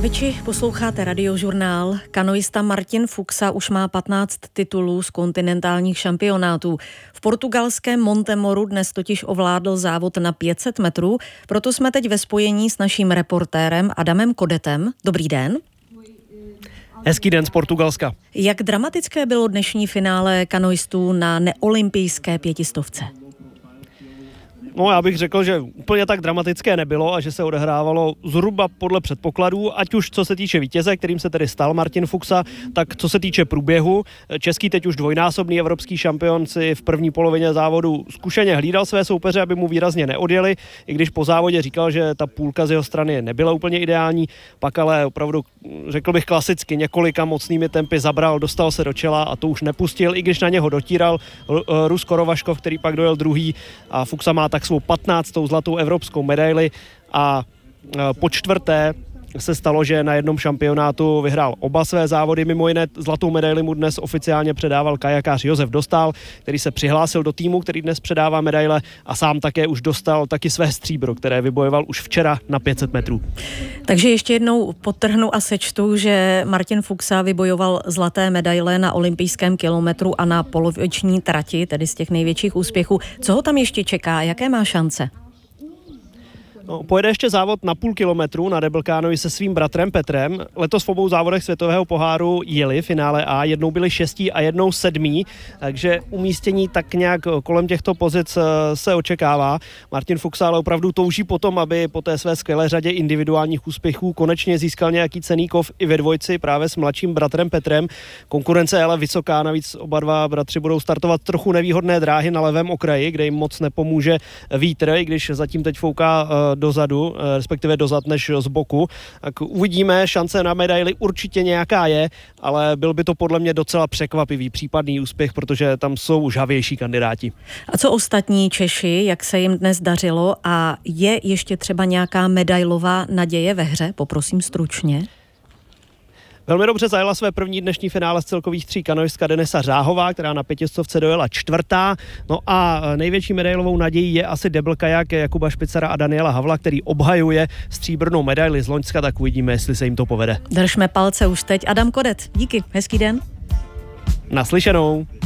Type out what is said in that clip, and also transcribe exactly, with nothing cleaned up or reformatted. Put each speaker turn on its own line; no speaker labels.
Ahojči, posloucháte Radiožurnál. Kanoista Martin Fuxa už má patnáct titulů z kontinentálních šampionátů. V portugalském Montemoru dnes totiž ovládl závod na pět set metrů, proto jsme teď ve spojení s naším reportérem Adamem Kodetem. Dobrý den.
Hezký den z Portugalska.
Jak dramatické bylo dnešní finále kanoistů na neolympijské pětistovce?
No, já bych řekl, že úplně tak dramatické nebylo a že se odehrávalo zhruba podle předpokladů, ať už co se týče vítěze, kterým se tedy stal Martin Fuxa, tak co se týče průběhu. Český teď už dvojnásobný evropský šampion si v první polovině závodu zkušeně hlídal své soupeře, aby mu výrazně neodjeli, i když po závodě říkal, že ta půlka z jeho strany nebyla úplně ideální, pak ale opravdu, řekl bych klasicky, několika mocnými tempy zabral, dostal se do čela a to už nepustil, i když na něho dotíral Rus Korovaškov, který pak dojel druhý, a Fuxa má tak svou patnáctou zlatou evropskou medaili a po čtvrté se stalo, že na jednom šampionátu vyhrál oba své závody. Mimo jiné zlatou medaili mu dnes oficiálně předával kajakář Josef Dostál, který se přihlásil do týmu, který dnes předává medaile, a sám také už dostal taky své stříbro, které vybojoval už včera na pět set metrů.
Takže ještě jednou podtrhnu a sečtu, že Martin Fuxa vybojoval zlaté medaile na olympijském kilometru a na poloviční trati, tedy z těch největších úspěchů. Co ho tam ještě čeká? Jaké má šance?
No, pojede ještě závod na půl kilometru na Debelkánovi se svým bratrem Petrem. Letos v obou závodech světového poháru jeli finále A, jednou byli šestí a jednou sedmí, takže umístění tak nějak kolem těchto pozic se očekává. Martin Fuxa ale opravdu touží potom, aby po té své skvělé řadě individuálních úspěchů konečně získal nějaký cenný kov i ve dvojci právě s mladším bratrem Petrem. Konkurence je ale vysoká, navíc oba dva bratři budou startovat trochu nevýhodné dráhy na levém okraji, kde jim moc nepomůže vítr, i když zatím teď fouká dozadu, respektive dozad než z boku. Tak uvidíme, šance na medaili určitě nějaká je, ale byl by to podle mě docela překvapivý případný úspěch, protože tam jsou žhavější kandidáti.
A co ostatní Češi, jak se jim dnes dařilo a je ještě třeba nějaká medailová naděje ve hře? Poprosím stručně.
Velmi dobře zajela své první dnešní finále z celkových tří kanoistka Denisa Řáhová, která na pětistovce dojela čtvrtá. No a největší medailovou nadějí je asi double kajak Jakuba Špicera a Daniela Havla, který obhajuje stříbrnou medaili z loňska, tak uvidíme, jestli se jim to povede.
Držme palce už teď. Adam Kodet, díky, hezký den.
Naslyšenou.